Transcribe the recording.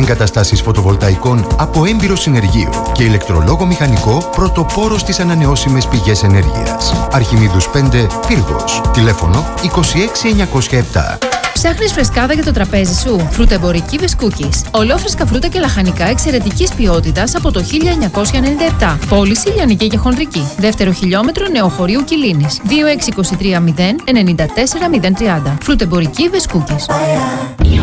εγκαταστάσεις φωτοβολταϊκών από έμπειρο συνεργείο και ηλεκτρολόγο μηχανικό πρωτοπόρο στις ανανεώσιμες πηγές ενέργειας. Αρχιμίδους 5, Πύργος. Τηλέφωνο 26907. Ψάχνεις φρεσκάδα για το τραπέζι σου? Φρουτεμπορική Βεσκούκης. Ολόφρεσκα φρούτα και λαχανικά εξαιρετικής ποιότητας από το 1997. Πώληση λιανική και χονδρική. Δεύτερο χιλιόμετρο Νεοχωρίου Κιλίνης. 2623 0 94 030. Φρουτεμπορική Βεσκούκης.